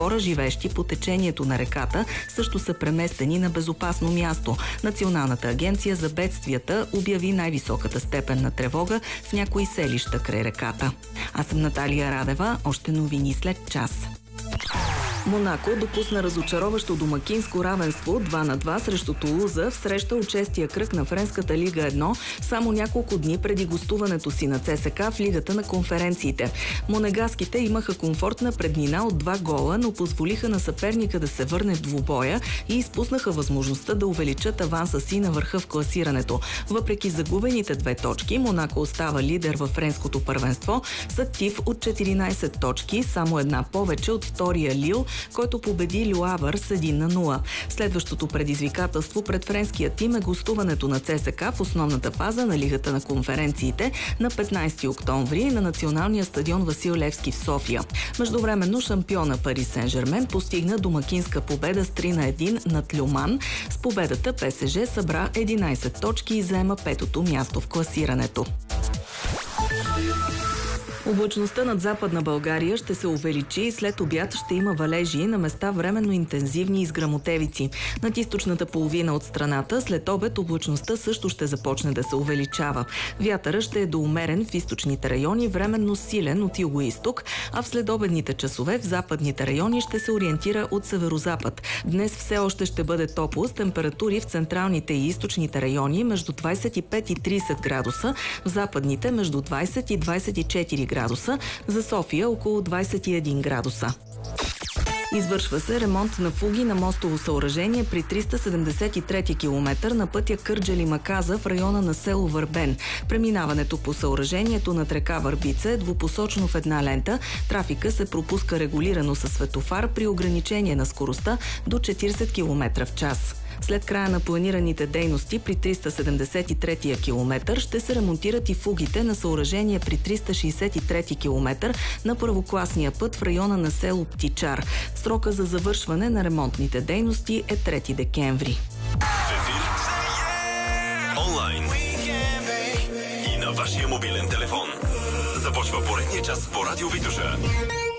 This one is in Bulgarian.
хора, живеещи по течението на реката, също са преместени на безопасно място. Националната агенция за бедствията обяви най-високата степен на тревога в някои селища край реката. Аз съм Наталия Радева. Още новини след час. Монако допусна разочароващо домакинско равенство 2-2 срещу Тулуза в среща от 6-тия кръг на Френската лига 1, само няколко дни преди гостуването си на ЦСКА в Лигата на конференциите. Монегаските имаха комфортна преднина от 2 гола, но позволиха на съперника да се върне в двубоя и изпуснаха възможността да увеличат аванса си на върха в класирането. Въпреки загубените 2 точки, Монако остава лидер във френското първенство с актив от 14 точки, само една повече от втория Лил, който победи Le Havre с 1-0. Следващото предизвикателство пред френския тим е гостуването на ЦСКА в основната фаза на Лигата на конференциите на 15 октомври на националния стадион Васил Левски в София. Междувременно шампиона Пари Сен-Жермен постигна домакинска победа с 3-1 над Люман. С победата ПСЖ събра 11 точки и заема 5-то място в класирането. Облачността над Западна България ще се увеличи и след обяд ще има валежи, на места временно интензивни изграмотевици. Над източната половина от страната след обед облачността също ще започне да се увеличава. Вятъра ще е до умерен в източните райони, временно силен от югоизток, а в следобедните часове в западните райони ще се ориентира от северозапад. Днес все още ще бъде топло с температури в централните и източните райони между 25 и 30 градуса, в западните между 20 и 24 градуса, за София около 21 градуса. Извършва се ремонт на фуги на мостово съоръжение при 373 км на пътя Кърджали-Маказа в района на село Върбен. Преминаването по съоръжението над река Върбица е двупосочно в една лента. Трафика се пропуска регулирано със светофар при ограничение на скоростта до 40 км в час. След края на планираните дейности при 373-я километър ще се ремонтират и фугите на съоръжение при 363-ти километър на първокласния път в района на село Птичар. Срока за завършване на ремонтните дейности е 3 декември. Онлайн и на вашия мобилен телефон. Започва поредния час по Радио Витоша.